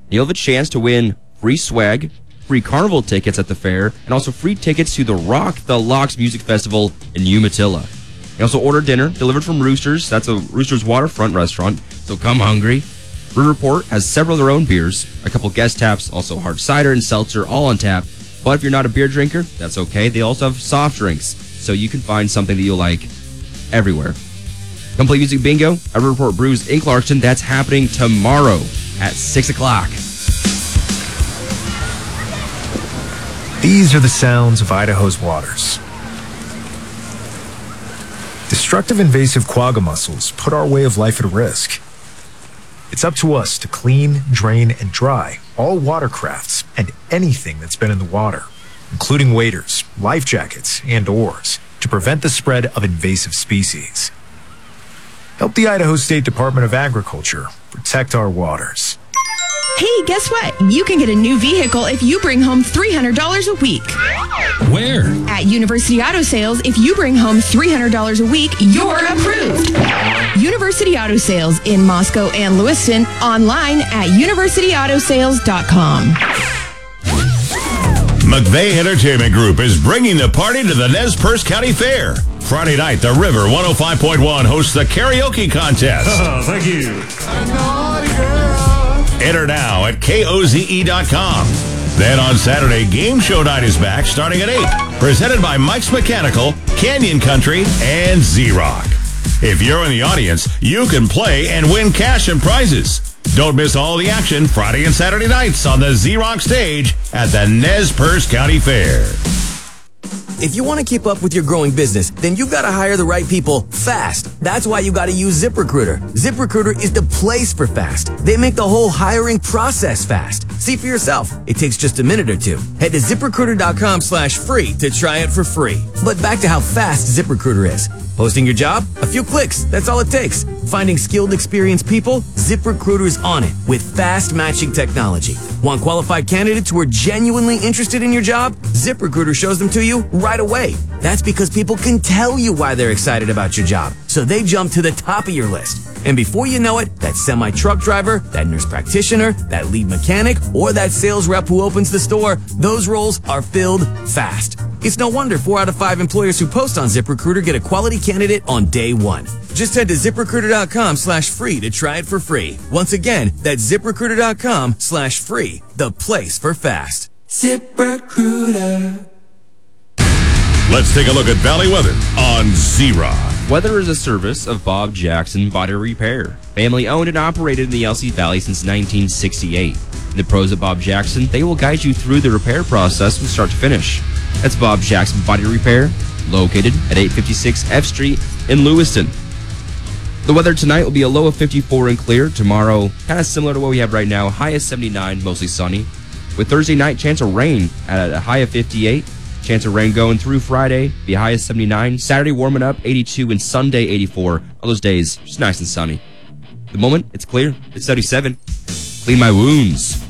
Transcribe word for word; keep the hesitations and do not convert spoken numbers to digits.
You'll have a chance to win free swag, free carnival tickets at the fair, and also free tickets to the Rock the Locks Music Festival in Umatilla. You also order dinner delivered from Roosters. That's a Roosters waterfront restaurant, so come hungry. Riverport has several of their own beers, a couple guest taps, also hard cider and seltzer, all on tap. But if you're not a beer drinker, that's okay. They also have soft drinks, so you can find something that you'll like everywhere. Complete Music Bingo at Riverport Brews in Clarkston. That's happening tomorrow at six o'clock. These are the sounds of Idaho's waters. Destructive invasive quagga mussels put our way of life at risk. It's up to us to clean, drain, and dry all watercrafts and anything that's been in the water, including waders, life jackets, and oars, to prevent the spread of invasive species. Help the Idaho State Department of Agriculture protect our waters. Hey, guess what? You can get a new vehicle if you bring home three hundred dollars a week. Where? At University Auto Sales, if you bring home three hundred dollars a week, you're approved. University Auto Sales in Moscow and Lewiston, online at university auto sales dot com. McVeigh Entertainment Group is bringing the party to the Nez Perce County Fair. Friday night, the River one oh five point one hosts the karaoke contest. Oh, thank you. Enter now at K O Z E dot com. Then on Saturday, Game Show Night is back starting at eight. Presented by Mike's Mechanical, Canyon Country, and Z-Rock. If you're in the audience, you can play and win cash and prizes. Don't miss all the action Friday and Saturday nights on the Z-Rock stage at the Nez Perce County Fair. If you want to keep up with your growing business, then you've got to hire the right people fast. That's why you got to use ZipRecruiter. ZipRecruiter is the place for fast. They make the whole hiring process fast. See for yourself. It takes just a minute or two. Head to ZipRecruiter.com slash free to try it for free. But back to how fast ZipRecruiter is. Posting your job? A few clicks. That's all it takes. Finding skilled, experienced people? ZipRecruiter is on it with fast matching technology. Want qualified candidates who are genuinely interested in your job? ZipRecruiter shows them to you right away. That's because people can tell you why they're excited about your job, so they jump to the top of your list. And before you know it, that semi-truck driver, that nurse practitioner, that lead mechanic, or that sales rep who opens the store, those roles are filled fast. It's no wonder four out of five employers who post on ZipRecruiter get a quality candidate on day one. Just head to ZipRecruiter.com slash free to try it for free. Once again, that's ZipRecruiter.com slash free, the place for fast. ZipRecruiter. Let's take a look at Valley weather on Z-Rock. Weather is a service of Bob Jackson Body Repair. Family owned and operated in the L C Valley since nineteen sixty-eight. The pros at Bob Jackson, they will guide you through the repair process from start to finish. That's Bob Jackson Body Repair, located at eight fifty-six F Street in Lewiston. The weather tonight will be a low of fifty-four and clear. Tomorrow, kind of similar to what we have right now, high of seventy-nine, mostly sunny. With Thursday night, chance of rain at a high of fifty-eight. Chance of rain going through Friday, be a high of seventy-nine. Saturday warming up, eighty-two, and Sunday, eighty-four. All those days, just nice and sunny. At the moment, it's clear. It's seventy-seven. Clean my wounds.